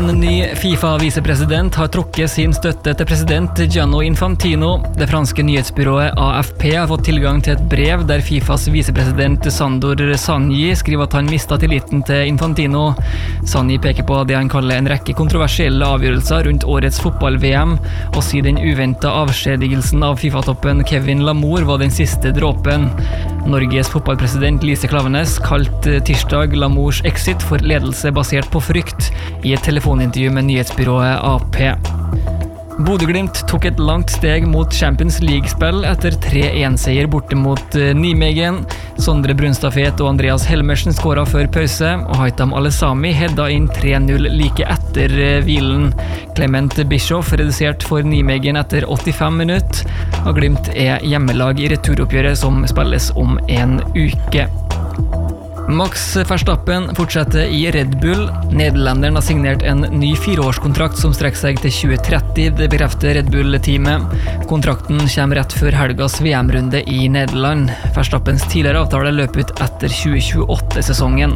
En ny FIFA-visepresident har trukket sin støtte til president Gianni Infantino. Det franske nyhetsbyrået AFP har fått tilgang til et brev der FIFAs visepresident Sandor Sanyi skriver at han mistet tilliten til Infantino. Sanyi peker på det han kaller en rekke kontroversielle avgjørelser rundt årets fotball-VM, og sier den uventet avskjedigelsen av FIFA-toppen Kevin Lamour var den siste dråpen. Norges fotballpresident Lise Klaveness kalte tirsdag Lamours exit for ledelse basert på frykt i et telefonintervju med nyhetsbyrået AP. Bodø/Glimt tok et langt steg mot Champions League-spill etter 3-1-seier borte mot Nijmegen. Sondre Brunstad-Fet og Andreas Helmersen skåret før pause, og Haitham Alesami hedda inn 3-0 like etter hvilen. Clement Bischoff redusert for Nijmegen etter 85 minutter, og Glimt er hjemmelag i returoppgjøret som spilles om en uke. Max Verstappen fortsetter i Red Bull. Nederlenderen har signert en ny 4-årskontrakt som strekker seg til 2030, det bekrefter Red Bull-teamet. Kontrakten kommer rett før helgas VM-runde i Nederland. Verstappens tidligere avtale løper ut etter 2028-sesongen.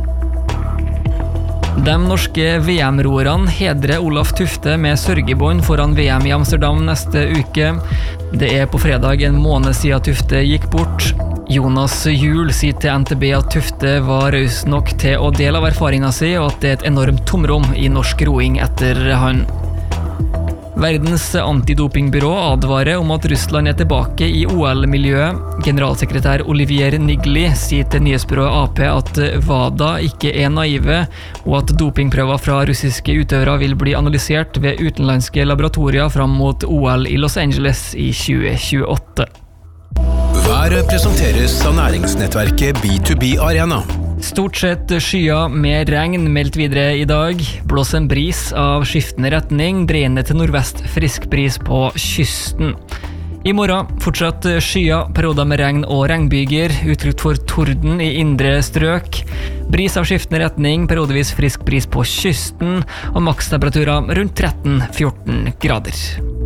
De norske VM-roerne hedrer Olaf Tufte med sørgebånd foran VM i Amsterdam neste uke. Det er på fredag en måned siden Tufte gikk bort. Jonas Juhl sier til NTB at Tufte var raus nok til å dele av erfaringen sin, og at det er et enormt tomrom i norsk roing etter han. Verdens antidopingbyrå advarer om at Russland er tilbake i OL-miljøet. Generalsekretær Olivier Nigli sier til nyhetsbyrået AP at WADA ikke er naive, og at dopingprøver fra russiske utøvere vil bli analysert ved utenlandske laboratorier fram mot OL i Los Angeles i 2028. Været presenteres av næringsnettverket B2B Arena. Stort sett skyer med regn meldt videre i dag. Blås en bris av skiftende retning, dreiende til nordvest frisk bris på kysten. I morgen fortsatt skyer, perioder med regn og regnbyger, utrygt for torden i indre strøk. Bris av skiftende retning, periodevis frisk bris på kysten, og makstemperaturer rundt 13-14 grader.